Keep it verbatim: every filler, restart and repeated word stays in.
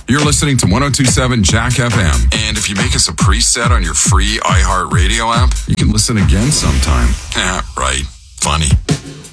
You're listening to one oh two point seven Jack F M. And if you make us a preset on your free iHeartRadio app, you can listen again sometime. Yeah, right. Funny.